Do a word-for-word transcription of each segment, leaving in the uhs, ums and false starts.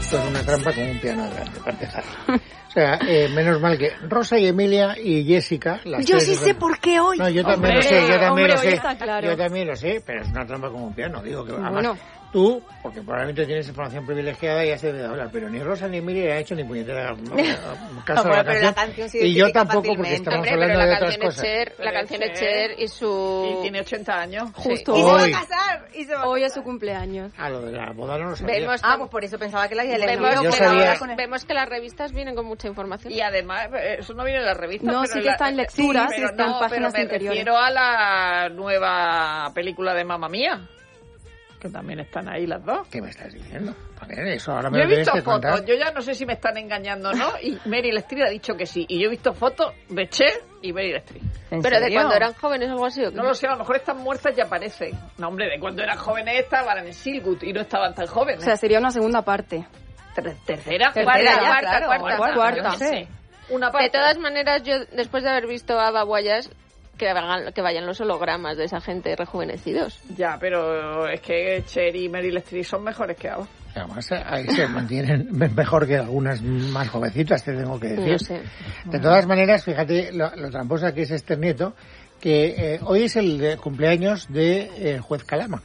esto es una trampa con un piano delante, para empezar. O sea, eh, menos mal que Rosa y Emilia y Jessica... Las yo tres sí sé por qué hoy. No, yo también hombre, lo sé, yo también hombre, lo sé. claro. Yo también lo sé, pero es una trampa como un piano. Digo que además, Bueno. tú, porque probablemente tienes información privilegiada y has de hablar, pero ni Rosa ni Emilia ha hecho ni puñetera caso Bueno, a la pero canción. la canción se Y yo identifica tampoco, porque fácilmente. estamos Hombre, hablando pero de la otras canción cosas. es Cher, la Pero canción es es Cher y su... Y tiene ochenta años. Justo. Y se va Hoy. a casar. Y se va a Hoy es casar. su cumpleaños. Ah, lo de la boda no lo sabía. Vemos, Ah, pues por eso pensaba que la había elegido. vemos, Yo que sabía- las, vemos que las revistas vienen con mucha información. Y además, eh, eso no viene en la revista. No, pero sí que la- está en lecturas, sí, y pero está en no, páginas pero me interiores. refiero a la nueva película de Mamma Mía, que también están ahí las dos. ¿Qué me estás diciendo? Joder, eso ahora me Yo lo he tienes visto que fotos, contar. yo ya no sé si me están engañando o no, y Meryl Streep ha dicho que sí. Y yo he visto fotos de Cher y Meryl Streep. Pero de cuando eran jóvenes o algo así, ¿o qué? No lo sé, a lo mejor están muertas y aparecen. No, hombre, de cuando eran jóvenes estaban en Silgut y no estaban tan jóvenes. O sea, sería una segunda parte. Ter- tercera, Tercera, cuarta, ya, cuarta, claro, cuarta, cuarta, cuarta, cuarta. yo qué sé. Una parte. De todas maneras, yo después de haber visto a Babuayas, que, hagan- que vayan los hologramas de esa gente rejuvenecidos. Ya, pero es que Cher y Meryl Streep son mejores que Ava. Además, ahí se mantienen mejor que algunas más jovencitas, te tengo que decir. No sé. De todas maneras, fíjate lo, lo tramposa que es este nieto, que eh, hoy es el de cumpleaños de eh, juez Calama.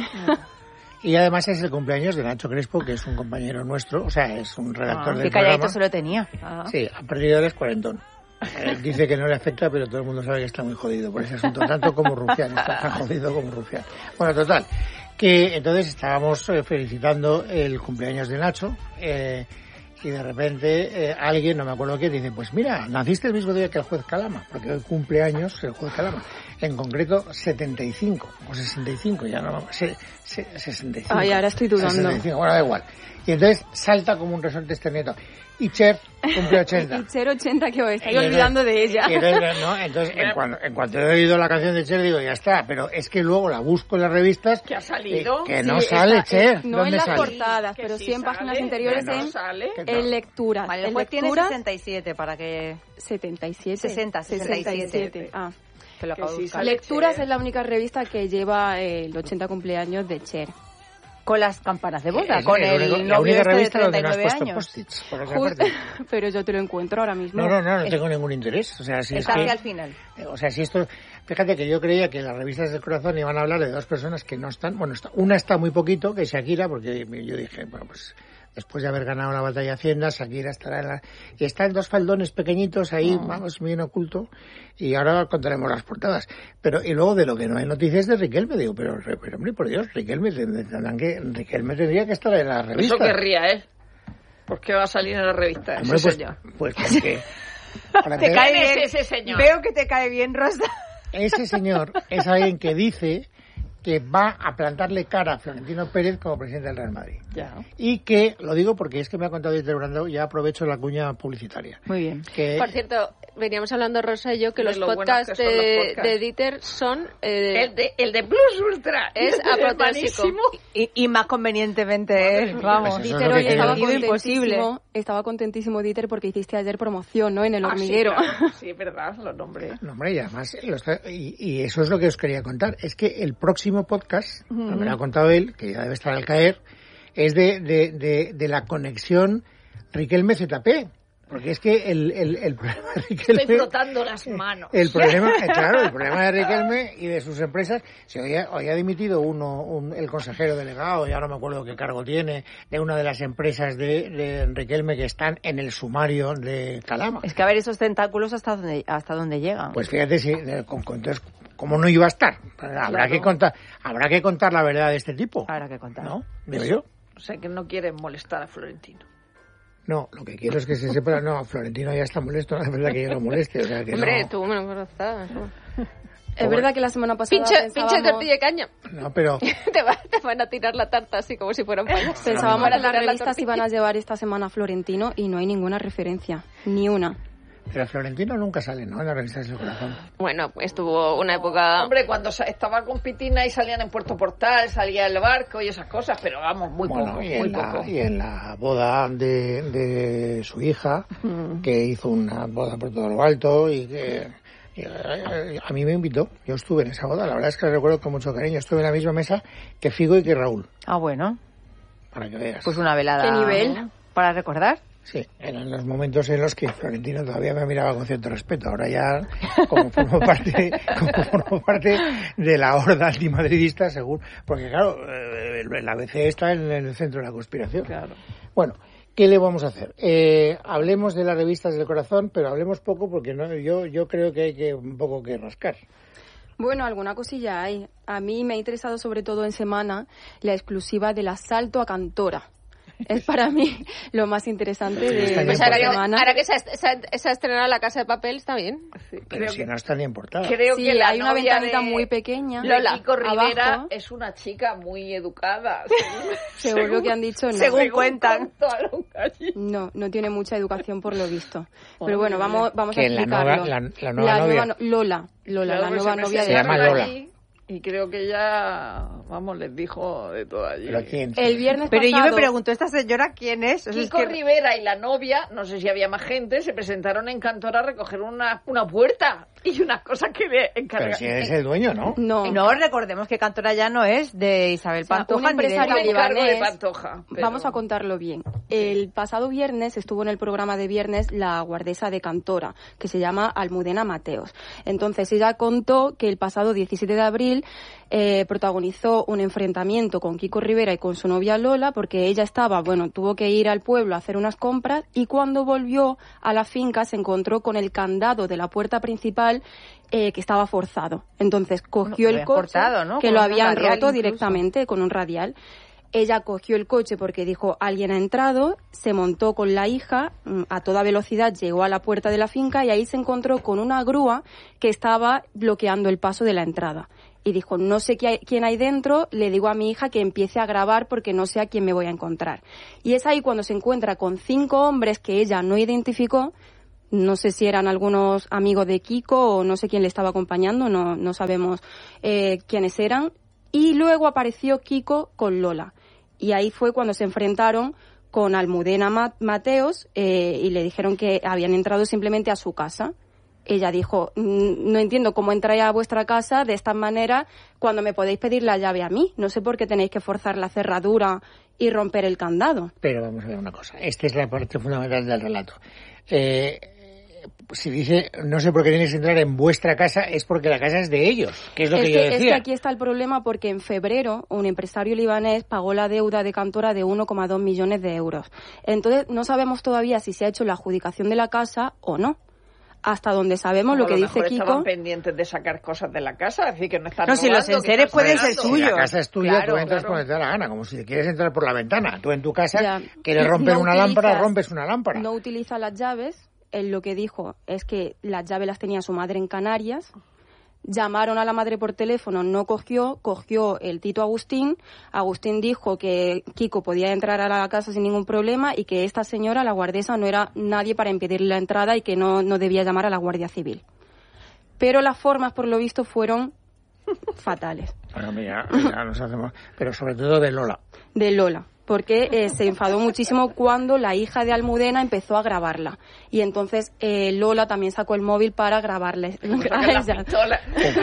Y además es el cumpleaños de Nacho Crespo, que es un compañero nuestro, o sea, es un redactor Ah, del qué calladito programa. se lo tenía. Ah. Sí, ha perdido el cuarentón. Eh, dice que no le afecta, pero todo el mundo sabe que está muy jodido por ese asunto, tanto como Rufián, está tan jodido como Rufián. Bueno, total, que entonces estábamos eh, felicitando el cumpleaños de Nacho, eh, y de repente eh, alguien, no me acuerdo quién, dice, pues mira, naciste el mismo día que el juez Calama, porque hoy cumpleaños el juez Calama, en concreto setenta y cinco, o sesenta y cinco, ya no, se, se, sesenta y cinco. Ay, ahora estoy dudando. sesenta y cinco, bueno, da igual. Y entonces salta como un resorte este nieto. Y Cher cumple ochenta. Y Cher ochenta, que os estáis Y entonces- olvidando de ella. y entonces, ¿no? Entonces, en cuanto, en cuanto he oído la canción de Cher, digo, ya está. Pero es que luego la busco en las revistas. ¿Que ha salido? y que Sí, no está- sale eh, Cher. No ¿Dónde en las sale? portadas, Que pero sí sí en páginas sale, interiores que no en, sale. ¿Qué tal? en lecturas. Vale, el en juez tiene lecturas, sesenta y siete para que... setenta y siete. sesenta, sesenta y siete. Ah. que lo Que acabo de sí buscar. sale. Lecturas Cher. es la única revista que lleva eh, el ochenta cumpleaños de Cher. Con las campanas de boda, Es con el el único- la novio única este de revista donde treinta no y has nueve puesto años. post-its. Por otra Justo- parte. pero yo te lo encuentro ahora mismo. No, no, no, no tengo ningún interés. O sea, si es Está que, hacia el final. o sea, si esto, fíjate que yo creía que las revistas del corazón iban a hablar de dos personas que no están, bueno, está- una está muy poquito, que es Shakira, porque yo dije, bueno, pues después de haber ganado la batalla de Hacienda, Shakira estará en la, y está en dos faldones pequeñitos ahí, vamos, bien oculto, y ahora contaremos las portadas. Pero, y luego de lo que no hay noticias de Riquelme, digo, pero, pero hombre, por Dios, Riquelme, tendrán que, Riquelme tendría que estar en la revista. Eso querría, ¿eh? Porque va a salir en la revista ese Hombre, pues, señor. pues porque, para Te hacer- cae ¿Quién es bien. ese señor? Veo que te cae bien, Rosa. ese señor es alguien que dice que va a plantarle cara a Florentino Pérez como presidente del Real Madrid. Ya. Y que, lo digo porque es que me ha contado Dieter Brandau, ya aprovecho la cuña publicitaria. Muy bien. Que, Por cierto, veníamos hablando Rosa y yo que De los lo buenos podcasts que son los de, podcasts. de Dieter son... eh, El de, el de Plus Ultra. Es Ese apoteósico. buenísimo. Y, y más convenientemente, Madre vamos. Pues eso es Dieter lo que hoy quiero. estaba Sentido imposible. contentísimo, estaba contentísimo Dieter porque hiciste ayer promoción, ¿no? En el Ah, sí, hormiguero. claro. Sí, es verdad, los nombres. no, hombre, y además, lo está- y, y eso es lo que os quería contar. Es que el próximo podcast, me lo ha contado él, que ya debe estar al caer, es de, de, de, de la conexión Riquelme-Z P. Porque es que el, el, el problema de Riquelme... Estoy frotando las manos. El problema, eh, claro, el problema de Riquelme y de sus empresas, si hoy ha, hoy ha dimitido uno, un, el consejero delegado, ya no me acuerdo qué cargo tiene, de una de las empresas de, de Riquelme que están en el sumario de Calama. Es que a ver esos tentáculos hasta dónde, hasta dónde llegan. Pues fíjate si, eh, con, con- entonces, ¿cómo no iba a estar? Habrá Claro. que contar, habrá que contar la verdad de este tipo. Habrá que contar. ¿No? Digo yo. O sea, que no quieren molestar a Florentino. No, lo que quiero es que se sepa, no, Florentino ya está molesto, no es verdad que yo lo moleste, o sea que Hombre, no. tú menos conozadas. ¿no? Es verdad que la semana pasada Pinche, pinche pensábamos, tortilla de caña. No, pero te, va- te van a tirar la tarta así como si fueran payasos. pensábamos Van a que las tirar la revistas tortilla. iban a llevar esta semana a Florentino y no hay ninguna referencia, ni una. pero Florentino nunca sale, ¿no? En las revistas del corazón. Bueno, estuvo una época... Hombre, cuando sa- estaba con Pitina y salían en Puerto Portal, salía el barco y esas cosas, pero vamos, muy Bueno, poco, y muy en, la, poco. y en la boda de, de su hija, que hizo una boda por todo lo alto y que y, eh, a mí me invitó. Yo estuve en esa boda, la verdad es que la recuerdo con mucho cariño. Estuve en la misma mesa que Figo y que Raúl. Ah, bueno. para que veas. Pues una velada. ¿Qué nivel? Para recordar. Sí, eran los momentos en los que Florentino todavía me miraba con cierto respeto. Ahora ya, como formo parte, como formo parte de la horda antimadridista, según, porque claro, el A B C está en el centro de la conspiración. Claro. Bueno, ¿qué le vamos a hacer? Eh, hablemos de las revistas del corazón, pero hablemos poco porque no, yo, yo creo que hay que un poco que rascar. Bueno, alguna cosilla hay. A mí me ha interesado sobre todo en Semana la exclusiva del asalto a Cantora. Es para mí lo más interesante de Está Pues bien, ahora, porque- que, Semana. ahora que se ha, se ha- se ha estrenado La Casa de Papel, está bien. Sí, Pero creo si que, no está ni en portada. creo Sí, que la hay una novia ventanita de- muy pequeña. Lola Kiko Rivera abajo. es una chica muy educada. Según lo que han dicho, no. Según cuentan. contaron allí. No, no tiene mucha educación por lo visto. Pero bueno, vamos, vamos a Que la explicarlo. nueva- la- la nueva novia. no- Lola, Lola, Claro, la pues nueva se novia Se de llama presentaron Lola. allí Y creo que ella, vamos, les dijo de todo allí. ¿Pero quién? El viernes Pero yo pasado. me pregunto, ¿esta señora quién es? O sea, es Kiko que- Rivera y la novia, no sé si había más gente, se presentaron en Cantora a recoger una, una puerta y unas cosas que le Pero encargaron. si eres el dueño, ¿no? No, No, recordemos que Cantora ya no es de Isabel O sea, Pantoja un ni de empresario Lola. encargo de libanés. Pantoja. pero- Vamos a contarlo bien. El pasado viernes estuvo en el programa de viernes la guardesa de Cantora, que se llama Almudena Mateos. Entonces ella contó que el pasado diecisiete de abril eh, protagonizó un enfrentamiento con Kiko Rivera y con su novia Lola, porque ella estaba, bueno, tuvo que ir al pueblo a hacer unas compras y cuando volvió a la finca se encontró con el candado de la puerta principal eh, que estaba forzado. Entonces cogió Lo el habían coche, cortado, ¿no? que Con lo un habían radial roto incluso. directamente con un radial. Ella cogió el coche porque dijo alguien ha entrado, se montó con la hija, mm, a toda velocidad llegó a la puerta de la finca y ahí se encontró con una grúa que estaba bloqueando el paso de la entrada. Y dijo, no sé qué hay- quién hay dentro, le digo a mi hija que empiece a grabar porque no sé a quién me voy a encontrar. Y es ahí cuando se encuentra con cinco hombres que ella no identificó, no sé si eran algunos amigos de Kiko o no sé quién le estaba acompañando, no, no sabemos eh, quiénes eran. Y luego apareció Kiko con Lola. Y ahí fue cuando se enfrentaron con Almudena Ma- Mateos eh, y le dijeron que habían entrado simplemente a su casa. Ella dijo, "Mm, no entiendo cómo entráis a vuestra casa de esta manera cuando me podéis pedir la llave a mí. No sé por qué tenéis que forzar la cerradura y romper el candado". Pero vamos a ver una cosa. Esta es la parte fundamental del relato. Eh, si dice, no sé por qué tienes que entrar en vuestra casa, es porque la casa es de ellos, que es lo Es que, yo que, es que decía. aquí está el problema porque en febrero un empresario libanés pagó la deuda de Cantora de uno coma dos millones de euros. Entonces no sabemos todavía si se ha hecho la adjudicación de la casa o no. Hasta donde sabemos Como lo que a dice mejor estaban Kiko. pendientes de sacar cosas de la casa, es decir, que no están No, si los robando, que enseres están pueden sacando. ser Si la suyos. casa es tuya, Claro, tú entras claro. por donde te da la gana, como si quieres entrar por la ventana. Tú en tu casa Ya. quieres romper No una lámpara, utilizas- rompes una lámpara. No utiliza las llaves. Él lo que dijo es que las llaves las tenía su madre en Canarias. Llamaron a la madre por teléfono, no cogió, cogió el Tito Agustín. Agustín dijo que Kiko podía entrar a la casa sin ningún problema y que esta señora, la guardesa, no era nadie para impedirle la entrada y que no, no debía llamar a la Guardia Civil. Pero las formas, por lo visto, fueron fatales. Bueno, mira, ya nos hacemos... Pero sobre todo de Lola. De Lola, porque eh, se enfadó muchísimo cuando la hija de Almudena empezó a grabarla. Y entonces eh, Lola también sacó el móvil para grabarle. Saca la pistola.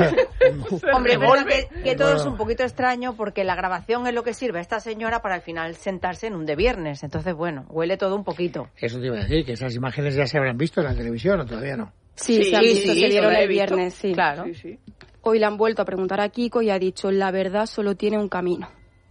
Hombre, es verdad Revuelve. que, que todo Bueno. es un poquito extraño porque la grabación es lo que sirve a esta señora para al final sentarse en un de viernes. Entonces, bueno, huele todo un poquito. Eso te iba a decir, que esas imágenes ya se habrán visto en la televisión o todavía no. Sí, Sí, se han sí, visto, sí, se yo vieron la he el visto. viernes, sí. Claro. Sí, sí. Hoy le han vuelto a preguntar a Kiko y ha dicho, la verdad solo tiene un camino.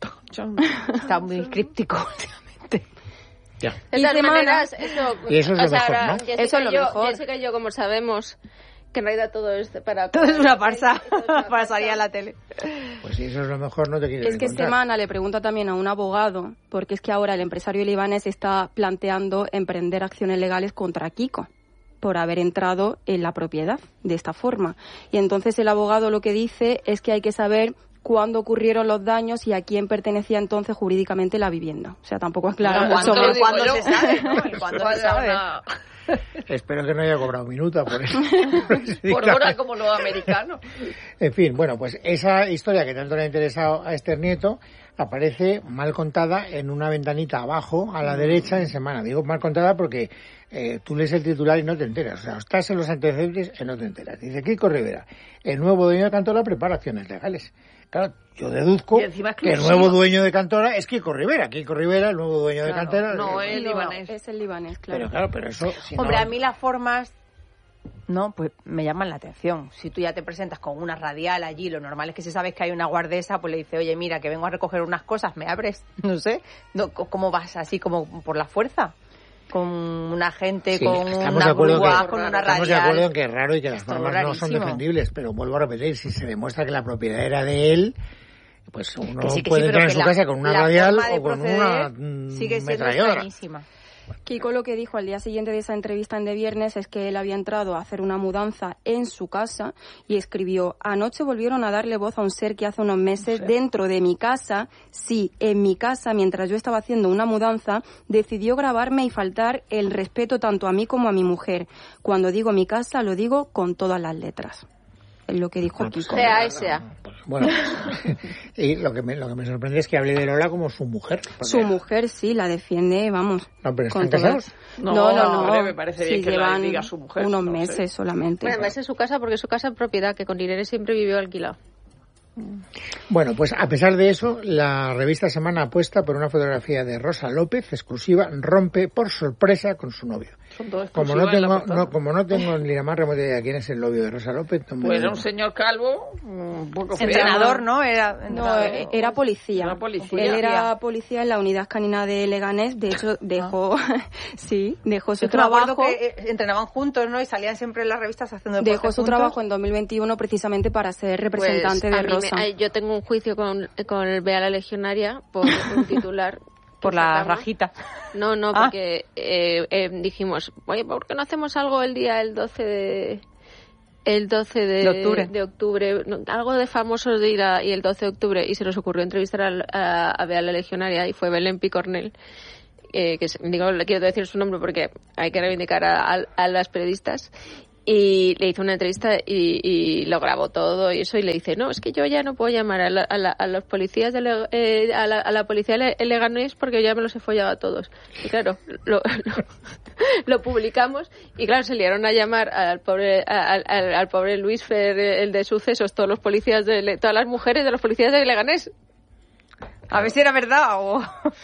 Está muy críptico últimamente. Ya. De Y todas semana- maneras, eso, Y eso es o lo sea, mejor, ahora, ¿no? Jessica Eso es lo y yo, mejor. Jessica y yo, como sabemos que en realidad todo es para... Todo es una farsa todo es una para farsa. salir a la tele. Pues si eso es lo mejor, no te quieres Es que encontrar. Semana le pregunta también a un abogado, porque es que ahora el empresario libanés está planteando emprender acciones legales contra Kiko por haber entrado en la propiedad de esta forma. Y entonces el abogado lo que dice es que hay que saber cuándo ocurrieron los daños y a quién pertenecía entonces jurídicamente la vivienda. O sea, tampoco aclara Bueno, mucho ¿cuándo más. digo ¿Cuándo yo? se sabe, no? ¿Y cuándo se Vaya sabe? una- Espero que no haya cobrado minuta por eso. Por hora como los americanos. En fin, bueno, pues esa historia que tanto le ha interesado a Esther Nieto aparece mal contada en una ventanita abajo a la derecha en Semana. Digo mal contada porque eh, tú lees el titular y no te enteras. O sea, estás en los antecedentes y no te enteras. Dice Kiko Rivera, el nuevo dueño de Cantora prepara acciones legales. Claro, yo deduzco que el nuevo dueño de Cantora es Kiko Rivera. Kiko Rivera, el nuevo dueño claro, de Cantora. No, eh, el no, libanés. Es el libanés, claro. Pero claro, pero eso... Si Hombre, no... a mí las formas... No, pues me llaman la atención. Si tú ya te presentas con una radial allí, lo normal es que si sabes que hay una guardesa, pues le dice, oye, mira, que vengo a recoger unas cosas, ¿me abres? No sé. No, ¿cómo vas así, como por la fuerza? Con una gente, sí, con estamos una de acuerdo grúa, que, con una radial. Estamos de acuerdo en que es raro y que las Esto formas no son defendibles, pero vuelvo a repetir, si se demuestra que la propiedad era de él, pues uno que sí, que puede sí, entrar en su la, casa con una radial o con una mm, sigue siendo metralladora. extrañísima. Kiko lo que dijo al día siguiente de esa entrevista en De Viernes es que él había entrado a hacer una mudanza en su casa y escribió: anoche volvieron a darle voz a un ser que hace unos meses dentro de mi casa, sí, en mi casa, mientras yo estaba haciendo una mudanza, decidió grabarme y faltar el respeto tanto a mí como a mi mujer. Cuando digo mi casa, lo digo con todas las letras. Es lo que dijo Bueno, pues, Kiko. Sea esa. Pues, bueno, y lo que, me, lo que me sorprende es que hable de Lola como su mujer. Porque... Su mujer sí, la defiende, vamos. No, pero con ¿están todas... casados? No, no, no, no. hombre, me parece bien sí, que llevan la diga su mujer. unos no meses sé. solamente. Bueno, además es su casa porque es su casa en propiedad, que con Irene siempre vivió alquilado. Bueno, pues a pesar de eso, la revista Semana apuesta por una fotografía de Rosa López, exclusiva, rompe por sorpresa con su novio. Son todas Como no exclusivas en la tengo, portada. no, como no tengo ni la más remota idea de quién es el novio de Rosa López, no me Pues era digo. un señor calvo, un poco feo. Entrenador, ¿no? Era, No, entrenador. eh, era policía. Era policía. Él era policía en la unidad canina de Leganés. De hecho, dejó, sí, dejó su Yo que me acuerdo trabajo. que eh, entrenaban juntos, ¿no? Y salían siempre en las revistas haciendo deporte Dejó su juntos. trabajo en dos mil veintiuno precisamente para ser representante Pues, a de mí me- Rosa. ay, yo tengo un juicio con, con el Bea la Legionaria por un titular. Por que la sacamos. rajita. No, no, Ah. porque eh, eh, dijimos, oye, ¿por qué no hacemos algo el día el doce de el doce de, De octubre. de octubre? No, algo de famosos de ir a, y el doce de octubre, y se nos ocurrió entrevistar a, a, a Bea la Legionaria, y fue Belén Picornell, eh, que es- digo, le quiero decir su nombre porque hay que reivindicar a, a, a las periodistas. Y le hizo una entrevista y, y lo grabó todo y eso, y le dice, no, es que yo ya no puedo llamar a, la, a, la, a los policías de Le- eh, a, la, a la policía de Leganés porque ya me los he follado a todos. Y claro, lo, lo, lo publicamos y claro, se liaron a llamar al pobre al, al, al pobre Luis Fer, el de Sucesos, todos los policías de Le- todas las mujeres de los policías de Leganés. A ver si era verdad o...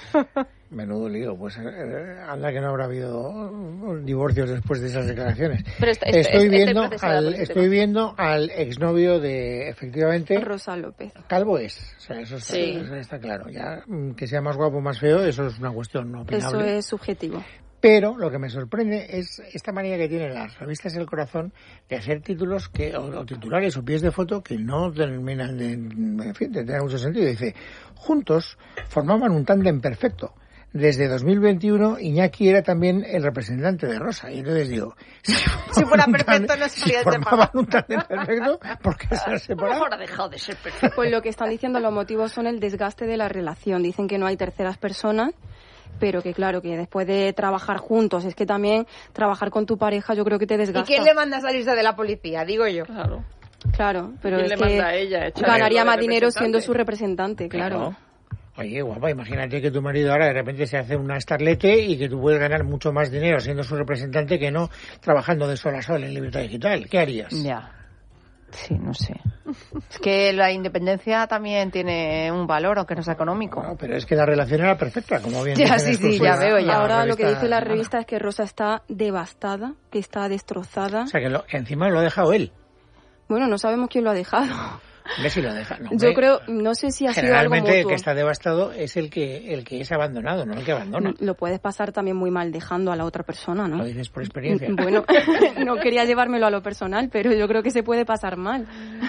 Menudo lío, pues eh, anda que no habrá habido uh, divorcios después de esas declaraciones. Pero esta- esta- estoy esta- viendo estoy procesada al, por ese estoy tema. viendo al exnovio de, efectivamente, Rosa López. calvo es, o sea, eso está, Sí. eso está claro. Ya mm, que sea más guapo o más feo, eso es una cuestión no Eso opinable. es subjetivo. Pero lo que me sorprende es esta manía que tienen las revistas El Corazón de hacer títulos que o, o titulares o pies de foto que no terminan de, en fin, de tener mucho sentido. Dice, juntos formaban un tándem perfecto. Desde dos mil veintiuno Iñaki era también el representante de Rosa. Y entonces digo, si, Si fuera un perfecto, tándem- no se si habría formaban separado. un tándem perfecto, ¿por qué se han A lo separado? mejor ha dejado de ser perfecto. Pues lo que están diciendo los motivos son el desgaste de la relación. Dicen que no hay terceras personas, pero que claro, que después de trabajar juntos, es que también trabajar con tu pareja yo creo que te ¿Y desgasta. quién le manda a salirse de la policía? Digo yo. Claro. Claro, pero ¿Quién es le que manda a ella a echar ganaría el más dinero siendo representante? su representante, claro. Oye, guapa, imagínate que tu marido ahora de repente se hace una starlete y que tú puedes ganar mucho más dinero siendo su representante que no trabajando de sol a sol en Libertad Digital. ¿Qué harías? Ya. Sí, no sé. Es que la independencia también tiene un valor, aunque no sea económico. Bueno, pero es que la relación era perfecta, como bien Ya, dice en sí, sí, exclusiva ya veo, ya. la Ahora lo que revista dice la Semana. revista es que Rosa está devastada, que está destrozada. O sea, que, lo, que encima lo ha dejado él. Bueno, no sabemos quién lo ha dejado. Hombre, si lo deja. No, Yo hombre. creo, no sé si ha sido algo Generalmente el mutuo. que está devastado es el que el que es abandonado, no el que abandona. Lo puedes pasar también muy mal dejando a la otra persona, ¿no? Lo dices por experiencia. Bueno, no quería llevármelo a lo personal, pero yo creo que se puede pasar mal.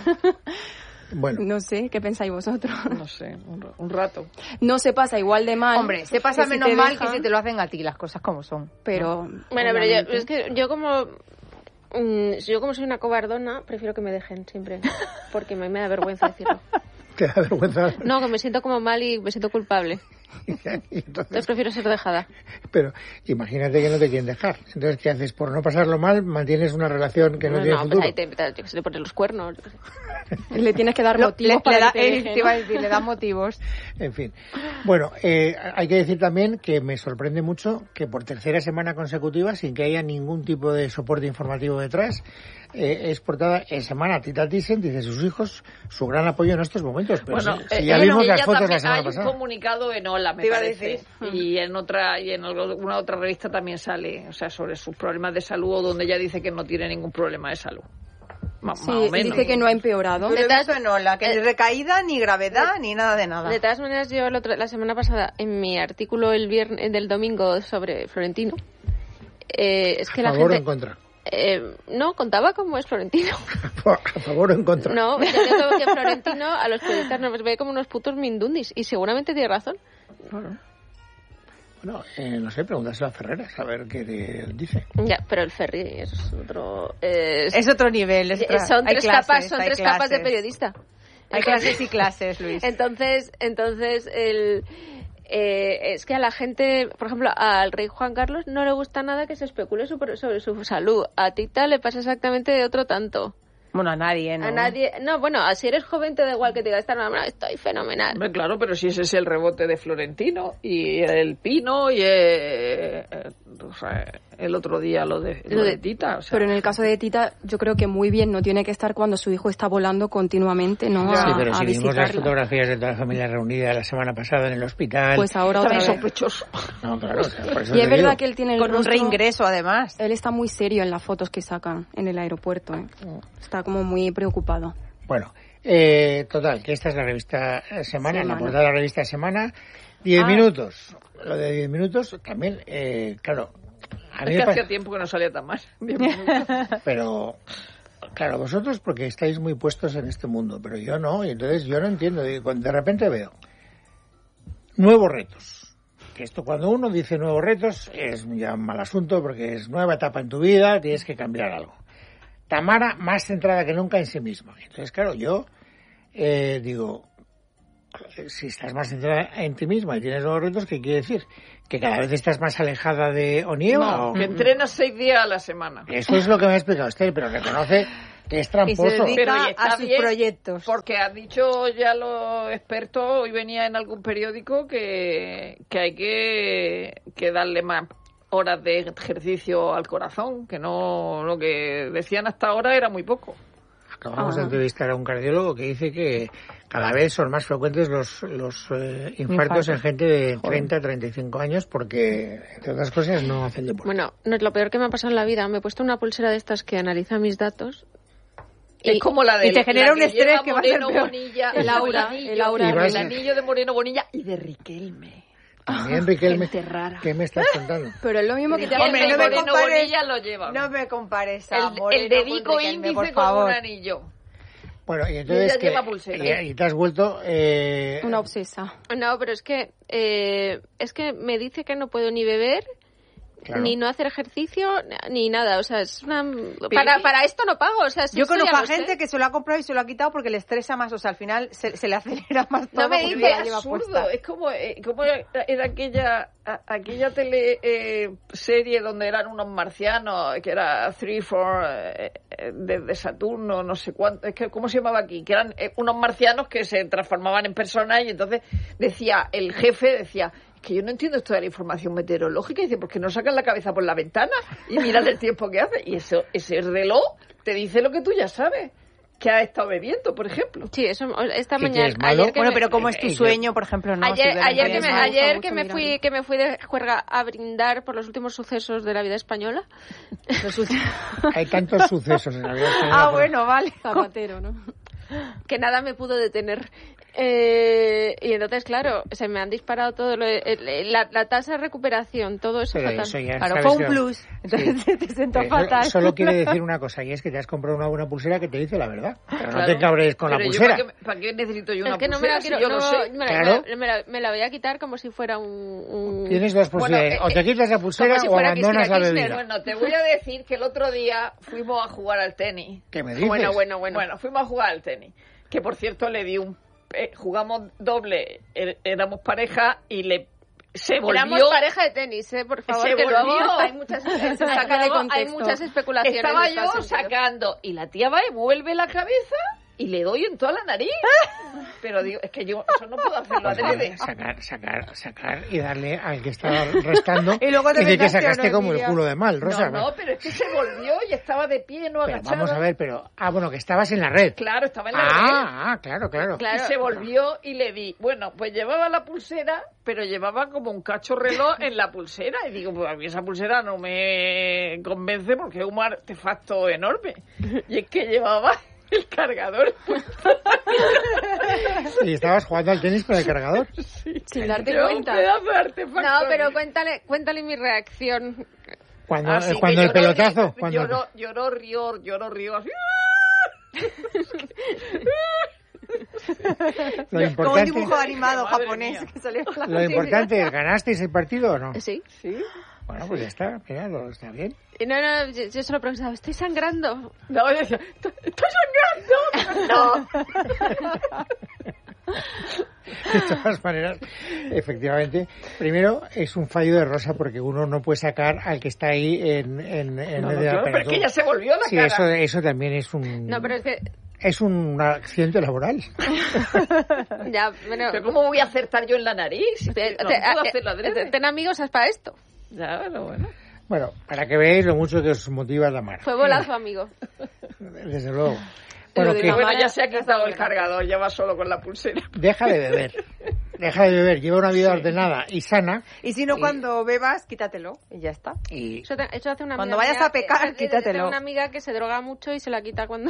Bueno, No sé, ¿qué pensáis vosotros? No sé, un, un rato. No se pasa igual de mal. Hombre, se pasa que si menos te mal dejan, que si te lo hacen a ti, las cosas como son. Pero, Bueno, pero yo, obviamente. es que yo como mm, yo como soy una cobardona, prefiero que me dejen siempre, porque me, me da vergüenza decirlo. te da vergüenza. No, que me siento como mal y me siento culpable. Y entonces, Entonces prefiero ser dejada. pero imagínate que no te quieren dejar. Entonces, ¿qué haces? Por no pasarlo mal, mantienes una relación que no, no, tiene pues futuro. ahí te, te, yo qué sé, le pones los cuernos. yo qué sé. Le tienes que dar Lo- motivos le, para le da, que te eh, dejen. te iba a decir, le da motivos. En fin. Bueno, eh, hay que decir también que me sorprende mucho que por tercera semana consecutiva, sin que haya ningún tipo de soporte informativo detrás, eh, es portada en semana. Tita Thyssen dice sus hijos, su gran apoyo en estos momentos. Pero bueno, si, si eh, ya vimos ella las fotos también, la semana hay pasada. un comunicado en Hola, me Te iba a parece, decir. y en otra y en alguna otra revista también sale, o sea, sobre sus problemas de salud, o donde ella dice que no tiene ningún problema de salud. Más, Sí, más o menos. dice que no ha empeorado. Yo lo he visto en Ola, que ni recaída, ni gravedad, ni nada de nada. De todas maneras, yo el otro- la semana pasada, en mi artículo el viernes del domingo sobre Florentino, eh, es que ¿A la favor o gente... en contra? Eh, no, contaba cómo es Florentino. ¿A favor o en contra? No, yo creo que Florentino a los periodistas nos ve como unos putos mindundis, y seguramente tiene razón. Bueno, eh, no sé, pregúntaselo a Ferreras, a ver qué te dice. Ya, pero el Ferri es otro... Es, Es otro nivel. Es otra- son hay tres clases, capas, son hay tres capas de clases. periodista. Hay clases y clases, Luis. Entonces, entonces el, eh, es que a la gente, por ejemplo, al rey Juan Carlos no le gusta nada que se especule sobre, sobre su salud. A Tita le pasa exactamente de otro tanto. Bueno, a nadie, ¿no? A nadie, no, bueno, si eres joven te da igual que te diga esta no, estoy fenomenal. Hombre, claro, pero si ese es el rebote de Florentino y el Pino y eh, eh, o sea, el otro día lo de, lo Lo de de- Tita. O sea, Pero en el caso de Tita, yo creo que muy bien no tiene que estar cuando su hijo está volando continuamente, ¿no? Sí, A, pero a si vimos las visitarla. fotografías de toda la familia reunida la semana pasada en el hospital... Pues ahora otra también vez. sospechoso. No, claro, o sea, por eso Y te es verdad digo. que él tiene el Con un rostro- reingreso, además. Él está muy serio en las fotos que sacan en el aeropuerto, ¿eh? Está como muy preocupado. Bueno, eh, total, que esta es la revista eh, Semana, Semana. la portada de la revista Semana. Diez Ah. minutos. Lo de diez minutos también, eh, claro... A mí Es me que parece- hacía tiempo que no salía tan mal. Diez minutos. Pero, claro, vosotros porque estáis muy puestos en este mundo, pero yo no, y entonces yo no entiendo. Y cuando de repente veo nuevos retos. Que esto cuando uno dice nuevos retos es ya un mal asunto porque es nueva etapa en tu vida, tienes que cambiar algo. Tamara más centrada que nunca en sí misma. Entonces, claro, yo eh, digo, si estás más centrada en ti misma y tienes nuevos retos, ¿qué quiere decir? ¿Que cada vez estás más alejada de Onieva? No, o- que entrenas seis días a la semana. Eso es lo que me ha explicado Esther, pero reconoce que es Y se tramposo. dedica Pero y está a sus bien, proyectos. Porque han dicho ya los expertos, hoy venía en algún periódico, que, que hay que, que darle más horas de ejercicio al corazón, que no lo que decían hasta ahora era muy poco. Acabamos de Ah. entrevistar a un cardiólogo que dice que cada vez son más frecuentes los, los eh, infartos Infartos. en gente de treinta a treinta y cinco años porque, entre otras cosas, no hacen deporte. Bueno, no es lo peor que me ha pasado en la vida. Me he puesto una pulsera de estas que analiza mis datos. Es como la de y te genera la un que estrés lleva que va a ser Moreno peor. Bonilla, El aura, anillo, el aura. Y vas- el anillo de Moreno Bonilla y de Riquelme. También, Riquelme, gente rara. ¿qué me estás contando? Pero es lo mismo que te Riquelme Hombre, y no me Moreno compares- Bonilla lo llevan. No me compares a el, Moreno el con dedico Riquelme, índice por con favor. un anillo. Bueno, y Y entonces ella que, lleva pulsera. y, y te has vuelto eh, una obsesa. No, pero es que eh, es que me dice que no puedo ni beber, claro. ni no hacer ejercicio, ni nada. O sea, es una... Para, para esto no pago. O sea, si Yo esto conozco ya a lo sé. gente que se lo ha comprado y se lo ha quitado porque le estresa más. O sea, al final se, se le acelera más todo. No me porque dice la lleva absurdo, puesta. es como, eh, como era, era aquella a- aquella tele eh, serie donde eran unos marcianos, que era Three, Four, eh, eh, desde Saturno, no sé cuánto, es que ¿cómo se llamaba aquí? Que eran eh, unos marcianos que se transformaban en personas y entonces decía, el jefe decía, que yo no entiendo esto de la información meteorológica, y dice, porque no sacan la cabeza por la ventana y miran el tiempo que hace, y eso, ese reloj te dice lo que tú ya sabes, que has estado bebiendo, por ejemplo. Sí, eso esta ¿Qué mañana. quieres, malo? Ayer que Bueno, me- pero como es tu Eh, eh, sueño, por ejemplo, no. Ayer, Si ayer, duermes que me, mal. gusta ayer mucho que me mirarlo. fui que me fui de juerga a brindar por los últimos sucesos de la vida española. Hay tantos sucesos en la vida española, Ah, por- bueno, vale. Zapatero, ¿no? Que nada me pudo detener. Eh, y entonces, claro, se me han disparado todo lo, el- la, la tasa de recuperación, todo eso Pero fatal. eso ya Claro, sabes fue un que- plus. Entonces Sí. te sentó Eso fatal. Solo quiere decir una cosa, y es que te has comprado una buena pulsera que te dice la verdad. Pero no Claro. te cabres con la Pero yo, pulsera. ¿para qué, para qué necesito yo una Es que no me pulsera la si quiero, yo no, lo sé? me, la, Claro. me, la, me la voy a quitar como si fuera un... un- Tienes dos Bueno, posibilidades, eh, o te quitas la pulsera si o fuera abandonas Cristina la Kirchner, bebida. Bueno, te voy a decir que el otro día fuimos a jugar al tenis. ¿Qué me dices? Bueno, bueno, bueno. Bueno, fuimos a jugar al tenis. Que por cierto le di un. eh, jugamos doble, er- éramos pareja y le. Se volvió. Éramos pareja de tenis, ¿eh? Por favor, Se que luego volvió. hay muchas, se saca de luego hay contexto. muchas especulaciones. Estaba de yo tal sentido. sacando y la tía va y vuelve la cabeza y le doy en toda la nariz. Pero digo, es que yo eso no puedo hacerlo Pues, adrede. sacar, sacar, sacar y darle al que estaba restando. Y luego te Dice que vengaste, sacaste ¿no, como el Emilia? culo de mal, Rosa. No, no, pero es que se volvió y estaba de pie, no Pero agachado. vamos a ver, pero... Ah, bueno, que estabas en la red. Claro, estaba en la red. Ah, ah, claro, claro. Y se volvió y le di. Bueno, pues llevaba la pulsera, pero llevaba como un cacho reloj en la pulsera. Y digo, pues a mí esa pulsera no me convence porque es un artefacto enorme. Y es que llevaba el cargador. Y estabas jugando al tenis con el cargador. Sí. Sin darte Llevaba cuenta. Un pedazo de artefacto. No, pero cuéntale, cuéntale mi reacción. Cuando, Así cuando que el lloró, pelotazo. Cuando... Lloró, lloró, rió, lloró, rió. Así. Lo Como un importante, dibujo animado Madre japonés mía. que salió en la lo importante es, ¿ganasteis el partido o no? Sí. Sí. Bueno, pues ya está, mira, lo- está bien. Y no, no, yo, yo solo preguntaba, ¿estoy sangrando? No, yo decía, ¡estoy sangrando! No. De todas maneras, efectivamente, primero es un fallo de Rosa porque uno no puede sacar al que está ahí en, en, en No, medio no, de la claro, pero es que peloton. ya se volvió la Sí, cara. eso, eso también es un... No, pero es que... Es un accidente laboral. Ya, bueno... ¿Pero cómo voy a acertar yo en la nariz? te- No te- puedo eh, hacerlo adrede. eh, ten amigos es para esto. Ya, bueno, bueno. Bueno, para que veáis lo mucho que os motiva la mar. Fue bolazo, amigo. Desde luego. Lo Bueno, de que la Bueno, Mara ya se ha ya quitado está el cargador, ya va solo con la pulsera. deja de beber. Deja de beber. Lleva una vida ordenada y sana. Y si no, Y- cuando bebas, quítatelo y ya está. Y Eso, te- eso hace una Cuando amiga vayas mía a pecar, que- eh, quítatelo. Tengo una amiga que se droga mucho y se la quita cuando...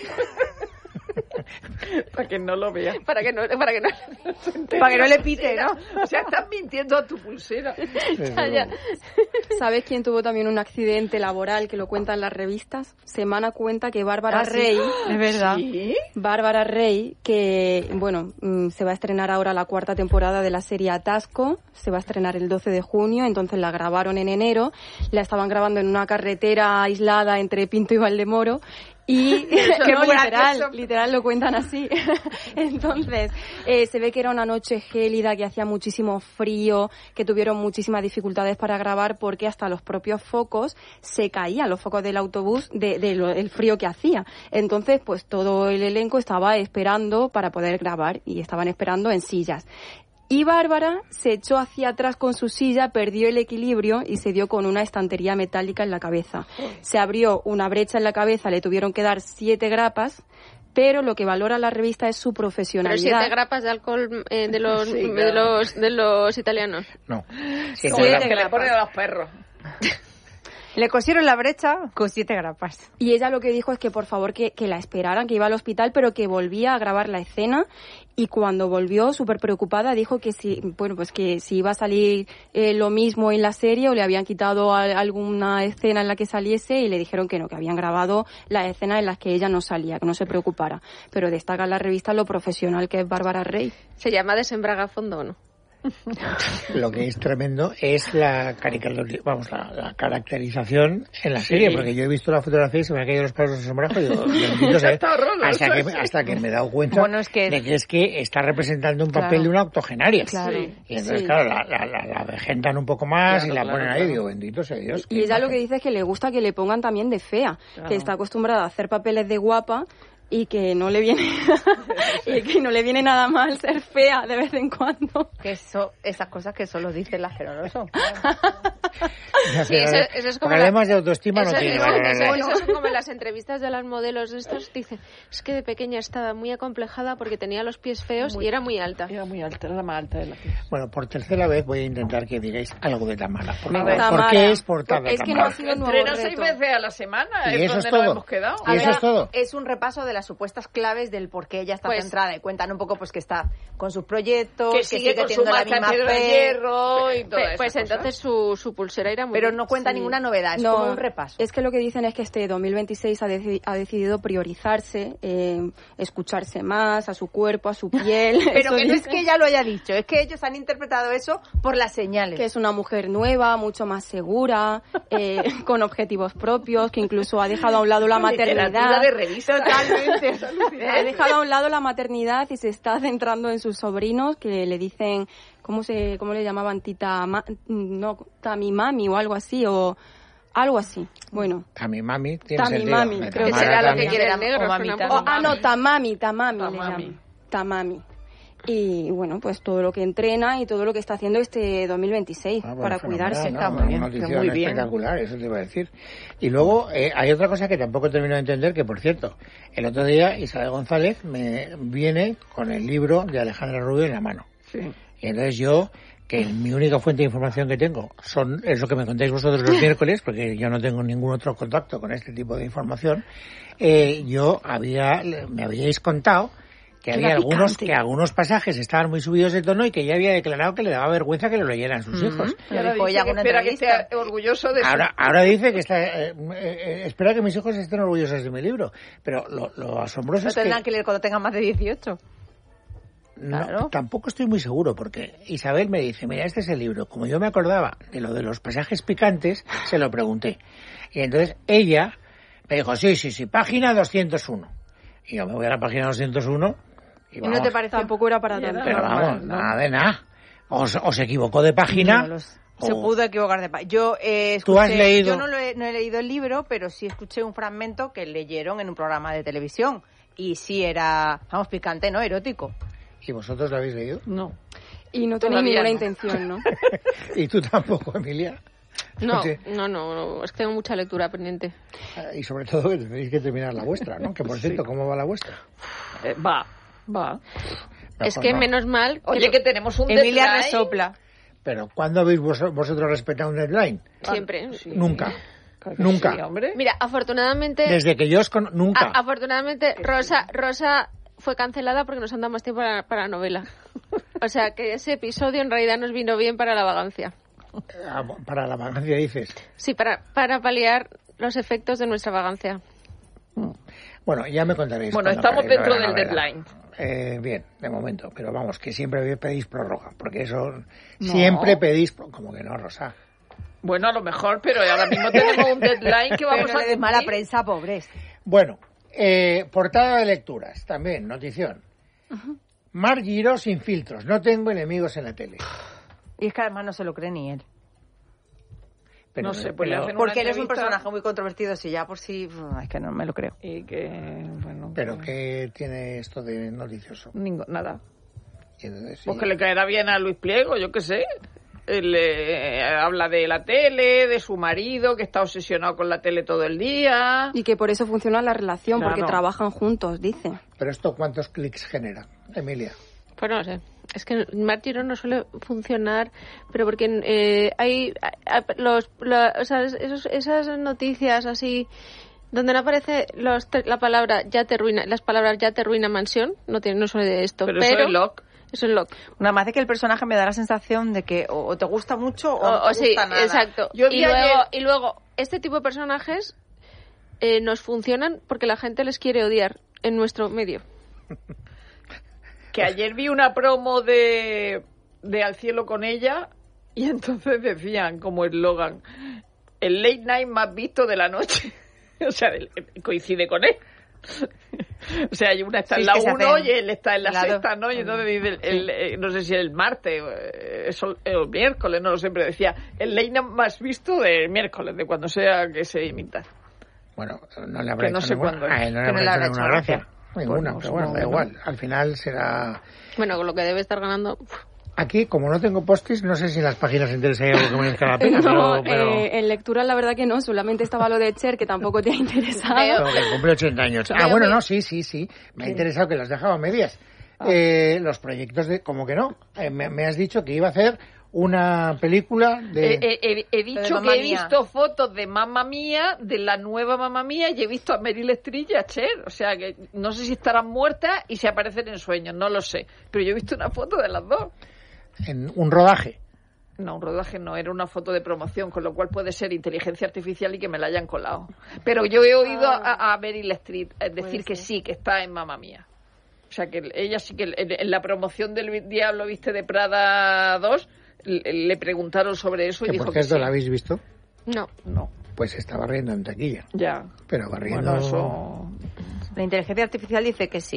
Para que no lo vea. para que no... Para que no... Para que no le pite, ¿no? O sea, estás mintiendo a tu pulsera. desde Ya, ya. luego. ¿Sabes quién tuvo también un accidente laboral que lo cuentan las revistas? Semana cuenta que Bárbara Ah, sí. Rey, Es verdad. ¿Sí? Bárbara Rey, que bueno, mm, se va a estrenar ahora la cuarta temporada de la serie Atasco, se va a estrenar el doce de junio, entonces la grabaron en enero, la estaban grabando en una carretera aislada entre Pinto y Valdemoro. Y Qué no, muy literal, gracioso. literal lo cuentan así. Entonces, eh, se ve que era una noche gélida, que hacía muchísimo frío, que tuvieron muchísimas dificultades para grabar porque hasta los propios focos se caían, los focos del autobús, de, de lo- el frío que hacía. Entonces, pues todo el elenco estaba esperando para poder grabar y estaban esperando en sillas. Y Bárbara se echó hacia atrás con su silla, perdió el equilibrio y se dio con una estantería metálica en la cabeza. Se abrió una brecha en la cabeza, le tuvieron que dar siete grapas, pero lo que valora la revista es su Pero profesionalidad. siete grapas de alcohol eh, de los Sí, de claro. los de los italianos. No. Como Siete Siete las grapas. que le ponen a los perros. Le cosieron la brecha con siete grapas. Y ella lo que dijo es que por favor que, que la esperaran, que iba al hospital, pero que volvía a grabar la escena. Y cuando volvió, súper preocupada, dijo que si, bueno, pues que si iba a salir eh, lo mismo en la serie o le habían quitado a- alguna escena en la que saliese y le dijeron que no, que habían grabado las escenas en las que ella no salía, que no se preocupara. Pero destaca en la revista lo profesional que es Bárbara Rey. ¿Se llama Desembraga a fondo o no? Lo que es tremendo es la caricatura, vamos, la, la caracterización en la serie, porque yo he visto la fotografía y se me han caído los pelos de sombrajo y digo, bendito sea, Está horroroso. hasta que, hasta que me he dado cuenta Bueno, es que- de que es que está representando un papel Claro. de una octogenaria. Claro. Y entonces, Sí. claro, la, la, la, la avejentan un poco más Claro, y la claro, ponen ahí claro. y digo, bendito sea Dios. Y qué ella lo que imagen. dice es que le gusta que le pongan también de fea, Claro. que está acostumbrada a hacer papeles de guapa y que no le viene y que no le viene nada mal ser fea de vez en cuando. Que eso, esas cosas que solo dicen las que no lo son. Ya Sí, sé, eso- eso es como la- problemas de autoestima Eso, no tiene. eso- vale, vale, eso- vale. eso son como las entrevistas de las modelos de estos. Dicen, es que de pequeña estaba muy acomplejada porque tenía los pies feos y era muy alta. Era muy alta, era la más alta de la clase. Bueno, por tercera vez voy a intentar que digáis algo de Tamara. Por, favor. Tamara. ¿Por qué es portada Es que no Tamara? ha sido un nuevo Entrena seis reto. veces a la semana, Y es eso es donde nos todo. hemos quedado. Y eso es todo. Es un repaso de las supuestas claves del por qué ella está Pues- centrada y cuentan un poco pues que está con sus proyectos, Que que, sigue sigue con su teniendo la marcha misma piedra de fe, hierro y Pe- todas pues esas entonces su, su pulsera era muy... pero no cuenta Sí. ninguna novedad, es No, como un repaso. es que lo que dicen es que este dos mil veintiséis ha, deci- ha decidido priorizarse, eh, escucharse más a su cuerpo, a su piel. Pero Eso que no es dice. que ella lo haya dicho, es que ellos han interpretado eso por las señales. Que es una mujer nueva, mucho más segura, eh, con objetivos propios, que incluso ha dejado a un lado la Literatura maternidad. de revista. Totalmente. Ha dejado a un lado la maternidad y se está centrando en sus sobrinos, que le dicen, ¿cómo se cómo le llamaban? Tita, ma- no, Tami Mami o algo así, o Algo así. Bueno. Tami Mami tiene Tami sentido. Mami, Me creo que Tamara será lo Tami. que quiere el negro. O Mami suena Tami. un Oh, poco ah, mal. no, Tamami, Tamami, le Tamami. llaman. Tamami. Y bueno, pues todo lo que entrena y todo lo que está haciendo este dos mil veintiséis Ah, bueno, para fenomenal, cuidarse. ¿no? Está muy bien, Una que notición muy bien. espectacular, eso te iba a decir. Y luego eh, hay otra cosa que tampoco termino de entender, que por cierto, el otro día Isabel González me viene con el libro de Alejandra Rubio en la mano. Sí. Y entonces yo, que mi única fuente de información que tengo son es lo que me contáis vosotros los miércoles, porque yo no tengo ningún otro contacto con este tipo de información, eh, yo había, me habíais contado que Era había algunos picante. que algunos pasajes estaban muy subidos de tono y que ella había declarado que le daba vergüenza que lo leyeran sus hijos. Lo Ahora dijo dice ella que en una espera que entrevista. esté orgulloso de su... Ahora, ahora dice que está, eh, eh, eh, espera que mis hijos estén orgullosos de mi libro, pero lo, lo asombroso Lo es que, tendrán que leer cuando tengan más de dieciocho. no, claro. tampoco estoy muy seguro, porque Isabel me dice, mira, este es el libro. Como yo me acordaba de lo de los pasajes picantes, se lo pregunté. Y entonces ella me dijo, sí, sí, sí, página doscientos uno. Y yo me voy a la página doscientos uno y ¿Y vamos, no te parece Tampoco era para Y era- tanto. pero normal, vamos, ¿no? nada de nada. O, se- o se equivocó de página. No lo sé. Se o- pudo equivocar de página. Yo eh, ¿Tú has escuché- leído? Yo no, lo he, no he leído el libro, pero sí escuché un fragmento que leyeron en un programa de televisión. Y sí era, vamos, picante, ¿no? Erótico. ¿Y vosotros lo habéis leído? No. Y no tenéis Todavía ninguna no. intención, ¿no? Y tú tampoco, Emilia. No, Sí. no, no, no, es que tengo mucha lectura pendiente. Y sobre todo que tenéis que terminar la vuestra, ¿no? Que por cierto, ¿cómo va la vuestra? Eh, va, va. Es Mejor que no. menos mal que Oye, que tenemos un Emilia deadline. resopla. Pero ¿cuándo habéis vos- vosotros respetado un deadline? siempre. Nunca. Claro que Nunca. sí, hombre. Mira, afortunadamente, Desde que yo os con... Nunca. a- afortunadamente Rosa, Rosa fue cancelada porque nos han dado más tiempo para, para la novela. O sea que ese episodio en realidad nos vino bien para la vagancia. Ah, Para la vagancia dices. Sí, para, para paliar los efectos de nuestra vagancia. Bueno, ya me contaréis. Bueno, cuando estamos acabéis dentro la del novela. deadline. Eh, bien, de momento. Pero vamos, que siempre pedís prórroga. Porque eso... Siempre pedís... pro- Como que no, Rosa. Bueno, a lo mejor, pero ahora mismo tenemos un deadline que vamos Pero a no le des mala cumplir. prensa, pobres. Bueno, eh, portada de lecturas. También, notición. Mar Giró sin filtros. No tengo enemigos en la tele. Y es que además no se lo cree ni él. Pero, No sé, pues le pero- hacen Porque él es un entrevista. personaje muy controvertido, si ya por sí... uf, Es que no me lo creo. Y que, bueno... pero que- ¿qué tiene esto de noticioso? Ningo- nada. Y entonces, sí. Pues que le caerá bien a Luis Pliego, yo qué sé. Él eh, habla de la tele, de su marido, que está obsesionado con la tele todo el día. Y que por eso funciona la relación, Claro. porque trabajan juntos, dice. Pero esto, ¿cuántos clics genera, Emilia? Pues no sé. Es que Mar Girón no suele funcionar, pero porque eh, hay, hay- los, la- o sea, esos- esas noticias así donde no aparece los, te- la palabra ya te ruina, las palabras ya te ruina mansión, no tiene, no suele de esto. Pero, Pero, eso es Locke. eso es Locke. Una más de que el personaje me da la sensación de que o, o te gusta mucho o, O, no te o sí, gusta nada. exacto. Yo Y vi luego, ayer- y luego, este tipo de personajes eh, nos funcionan porque la gente les quiere odiar en nuestro medio. Que ayer vi una promo de, de Al cielo con ella y entonces decían como eslogan, el late night más visto de la noche. O sea, el- el- coincide con él. O sea, una está Sí, en es la que se uno hacen y él está en la la dos. sexta, ¿no? Y entonces dice, el, el- eh, no sé si el martes, eh, eso, el miércoles, no lo sé, pero decía, el late night más visto del miércoles, de cuando sea que se imita. Bueno, no le habrá Que no hecho sé ninguna, cuándo es. a él no le Que no habrá le hecho habrá ninguna hecho gracia. gracia. Ninguna, Bueno, pero bueno, da supongo, ¿no? igual. Al final será... Bueno, con lo que debe estar ganando. uf. Aquí, como no tengo postis, no sé si en las páginas enteras hay algo que merezca la pena, No, pero... pero... eh, en lectura la verdad que no, solamente estaba lo de Cher, que tampoco te ha interesado. Pero que cumple ochenta años. Ah, Veo bueno, que- no, sí, sí, sí. Me ha interesado que las dejaba a medias. Eh, los proyectos de... Como que no. Eh, me, me has dicho que iba a hacer una película de... Eh, eh, he, he de dicho Mamma que he Mía. visto fotos de Mamma Mía, de la nueva Mamma Mía, y he visto a Meryl Streep y a Cher. O sea, que no sé si estarán muertas y si aparecen en sueños, no lo sé. Pero yo he visto una foto de las dos. en un rodaje. No, un rodaje no, era una foto de promoción, con lo cual puede ser inteligencia artificial y que me la hayan colado. Pero yo he oído a, a Meryl Streep eh, decir que sí, que está en Mamma Mía. O sea, que ella sí que en, en la promoción del Diablo Viste de Prada dos le, le preguntaron sobre eso y Que dijo por que cierto, sí. ¿la habéis visto? No. No, Pues estaba riendo en taquilla. ya. Pero barriendo... Bueno, eso... La inteligencia artificial dice que sí.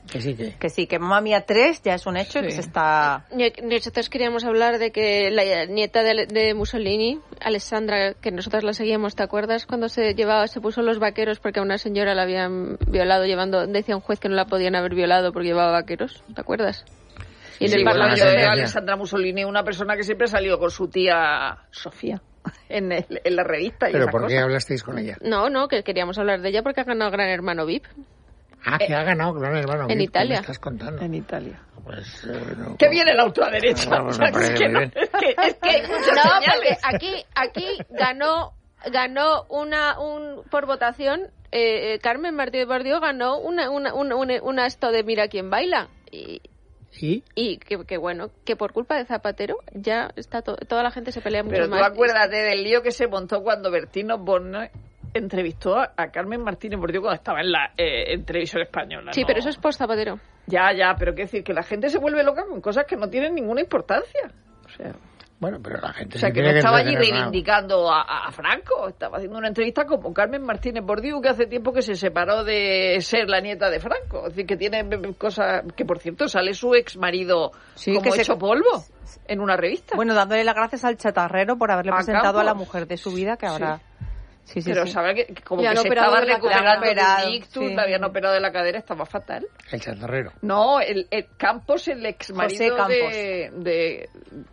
Que sí, que... Que sí, que Mamma Mía tres ya es un hecho Sí. y que se está... Nosotros queríamos hablar de que la nieta de, de Mussolini, Alessandra, que nosotras la seguíamos, ¿te acuerdas? Cuando se llevaba, se puso los vaqueros porque a una señora la habían violado llevando, decía un juez que no la podían haber violado porque llevaba vaqueros, ¿te acuerdas? Y en Sí, el bueno, Parlamento yo de- de Alessandra Mussolini, una persona que siempre salió con su tía Sofía en, el- en la revista y ¿Pero esas por qué cosas. hablasteis con ella? No, no, que queríamos hablar de ella porque ha ganado Gran Hermano V I P. Ah, que ha ganado Gran Hermano. en ¿qué- qué Italia. me estás contando? En Italia. Pues, eh, no, Que viene la ultraderecha. No, no, O sea, me parece es, que muy no- bien. es que, es que hay muchas No, porque señales. aquí, aquí ganó, ganó una, un, por votación, eh, eh, Carmen Martínez Bordiú ganó una, una, una, una, una esto de Mira quién baila. Y, ¿Y? y que, que bueno, que por culpa de Zapatero ya está to- toda la gente se pelea mucho Pero tú más. acuérdate del lío que se montó cuando Bertino Borne entrevistó a, a Carmen Martínez Bordiú cuando estaba en la eh, en televisión española. Sí, ¿no? pero eso es post Zapatero. Ya, ya, pero quiero decir que la gente se vuelve loca con cosas que no tienen ninguna importancia. O sea, Bueno, pero la gente o sea sí que no tiene estaba allí entretener, ¿no? reivindicando a, a Franco, estaba haciendo una entrevista como Carmen Martínez Bordiú, que hace tiempo que se separó de ser la nieta de Franco. Es decir, que tiene cosas que, por cierto, sale su ex marido Sí, como que se- hecho polvo en una revista. Bueno, dándole las gracias al chatarrero por haberle A presentado a la Campos. mujer de su vida, que ahora... Sí, sí, pero sí. sabe que que como Le que han se operado estaba de la recuperando cadera. de Operado, un ictus, sí. le habían operado de la cadera, estaba fatal. El chatarrero. No, el, el Campos, el ex marido Campos. de, de,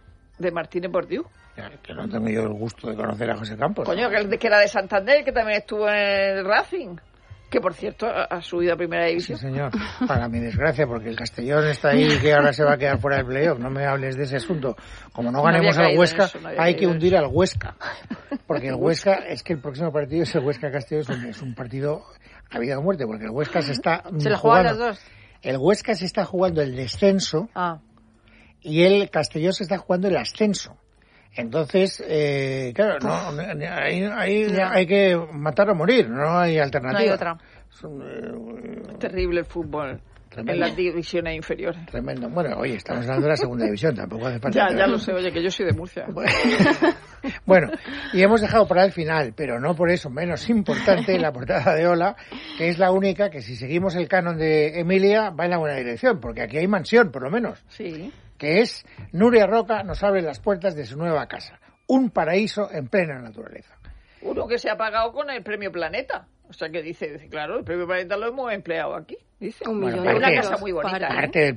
de Martínez Bordiú. Ya, que no tengo yo el gusto de conocer a José Campos. Coño, que, que era de Santander, que también estuvo en el Racing. Que, por cierto, ha, ha subido a Primera Sí, División. señor. Para mi desgracia, porque el Castellón está ahí que ahora se va a quedar fuera del playoff. No me hables de ese asunto. Como no No había ganemos al caído en Huesca, eso, no había hay caído que en hundir al Huesca. Porque el Huesca, es que el próximo partido es el Huesca-Castellón, es un, es un partido a vida o muerte, porque el Huesca se está ¿Se la juegan jugando. las dos? El Huesca se está jugando el descenso Ah, y el Castellón se está jugando el ascenso. Entonces, eh, claro, no, ahí, ahí Ya. hay que matar o morir, no hay no alternativa. hay otra. Es un, eh, Terrible el fútbol Tremendo. en las divisiones inferiores. Tremendo. Bueno, oye, estamos hablando de la segunda división, tampoco hace falta. Ya, que- ya lo sé, oye, que yo soy de Murcia. Bueno, y hemos dejado para el final, pero no por eso menos importante, la portada de Ola, que es la única que si seguimos el canon de Emilia va en la buena dirección, porque aquí hay mansión, por lo menos, Sí. que es Nuria Roca nos abre las puertas de su nueva casa, un paraíso en plena naturaleza. Uno que se ha pagado con el Premio Planeta. O sea, que dice, dice, claro, el Premio Planeta lo hemos empleado aquí. Dice. Un Bueno, millón para de una qué? euros casa muy bonita. para- ¿eh? Parte del